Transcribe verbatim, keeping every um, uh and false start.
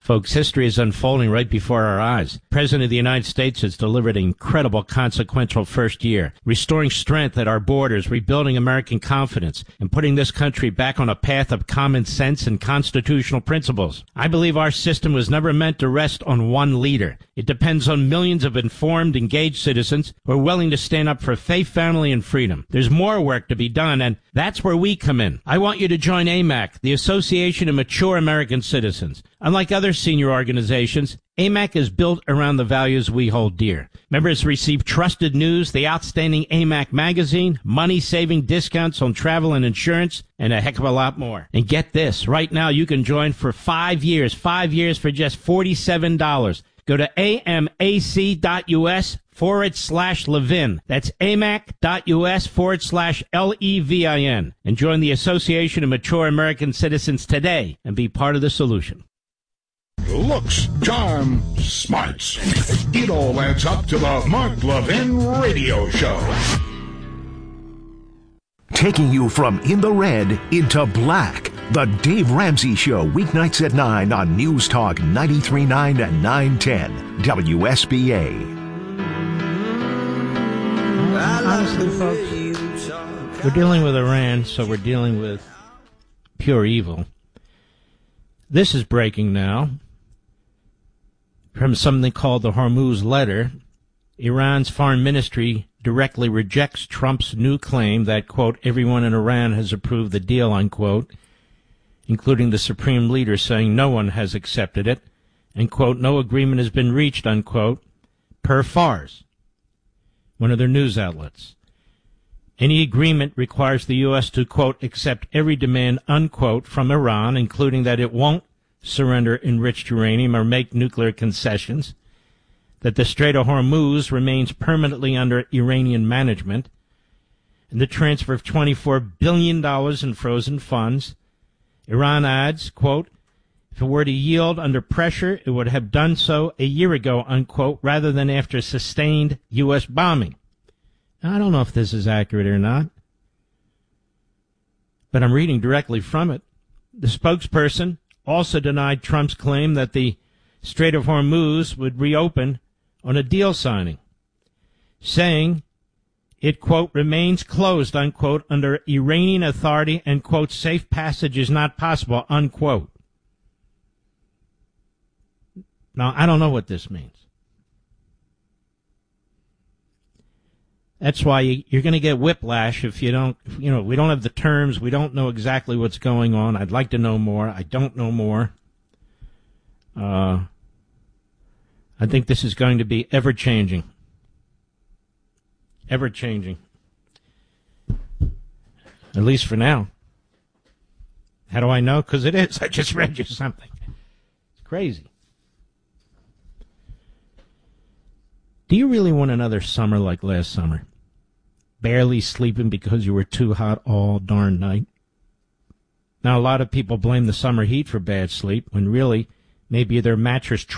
Folks, history is unfolding right before our eyes. The President of the United States has delivered an incredible, consequential first year, restoring strength at our borders, rebuilding American confidence, and putting this country back on a path of common sense and constitutional principles. I believe our system was never meant to rest on one leader. It depends on millions of informed, engaged citizens who are willing to stand up for faith, family, and freedom. There's more work to be done, and that's where we come in. I want you to join A M A C, the Association of Mature American Citizens. Unlike other senior organizations, A M A C is built around the values we hold dear. Members receive trusted news, the outstanding A M A C magazine, money-saving discounts on travel and insurance, and a heck of a lot more. And get this, right now you can join for five years, five years for just forty-seven dollars. Go to amac.us forward slash Levin. That's amac.us forward slash L E V I N. And join the Association of Mature American Citizens today and be part of the solution. Looks, charm, smarts. It all adds up to the Mark Levin Radio Show. Taking you from in the red into black. The Dave Ramsey Show, weeknights at nine on News Talk ninety-three point nine and nine ten W S B A. Honestly, folks, we're dealing with Iran, so we're dealing with pure evil. This is breaking now from something called the Hormuz Letter. Iran's foreign ministry directly rejects Trump's new claim that, quote, everyone in Iran has approved the deal, unquote, including the supreme leader saying no one has accepted it, and, quote, no agreement has been reached, unquote, per Fars, one of their news outlets. Any agreement requires the U S to, quote, accept every demand, unquote, from Iran, including that it won't surrender enriched uranium or make nuclear concessions, that the Strait of Hormuz remains permanently under Iranian management, and the transfer of twenty-four billion dollars in frozen funds. Iran adds, quote, if it were to yield under pressure, it would have done so a year ago, unquote, rather than after sustained U S bombing. Now, I don't know if this is accurate or not, but I'm reading directly from it. The spokesperson also denied Trump's claim that the Strait of Hormuz would reopen on a deal signing, saying it, quote, remains closed, unquote, under Iranian authority and, quote, safe passage is not possible, unquote. Now, I don't know what this means. That's why you're going to get whiplash if you don't, you know, we don't have the terms. We don't know exactly what's going on. I'd like to know more. I don't know more. Uh, I think this is going to be ever-changing. Ever-changing. At least for now. How do I know? Because it is. I just read you something. It's crazy. Do you really want another summer like last summer? Barely sleeping because you were too hot all darn night? Now, a lot of people blame the summer heat for bad sleep, when really, maybe their mattress